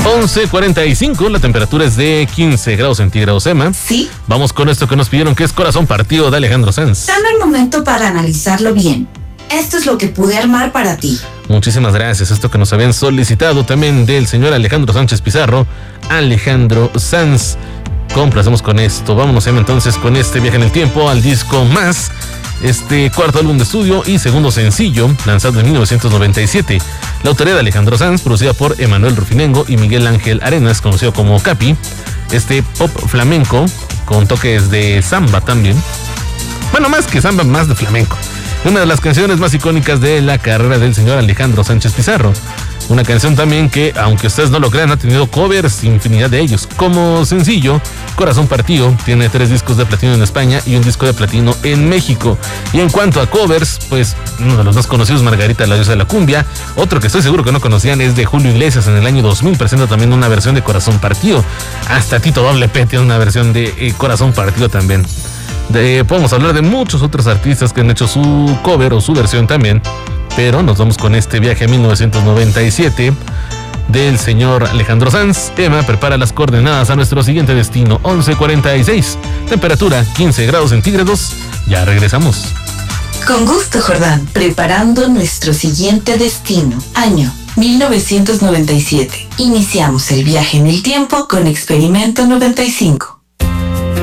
11:45, la temperatura es de 15 grados centígrados, Emma. Sí. Vamos con esto que nos pidieron, que es Corazón Partido de Alejandro Sanz. Dame el momento para analizarlo bien. Esto es lo que pude armar para ti. Muchísimas gracias. Esto que nos habían solicitado también del señor Alejandro Sánchez Pizarro. Alejandro Sanz. Complacemos con esto. Vámonos, Emma, entonces con este viaje en el tiempo al disco Más. Este cuarto álbum de estudio y segundo sencillo, lanzado en 1997. La autoría de Alejandro Sanz, producida por Emanuel Rufinengo y Miguel Ángel Arenas, conocido como Capi. Este pop flamenco, con toques de samba también. Bueno, más que samba, más de flamenco. Una de las canciones más icónicas de la carrera del señor Alejandro Sánchez Pizarro. Una canción también que, aunque ustedes no lo crean, ha tenido covers, infinidad de ellos. Como sencillo, Corazón Partido tiene 3 discos de platino en España y un disco de platino en México. Y en cuanto a covers, pues uno de los más conocidos, Margarita, la diosa de la cumbia. Otro que estoy seguro que no conocían es de Julio Iglesias. En el año 2000 presenta también una versión de Corazón Partido. Hasta Tito WP tiene una versión de Corazón Partido también. Podemos hablar de muchos otros artistas que han hecho su cover o su versión también. Pero nos vamos con este viaje a 1997 del señor Alejandro Sanz. Emma, prepara las coordenadas a nuestro siguiente destino. 11:46, temperatura 15 grados centígrados. Ya regresamos. Con gusto, Jordán. Preparando nuestro siguiente destino. Año 1997. Iniciamos el viaje en el tiempo con Experimento 95.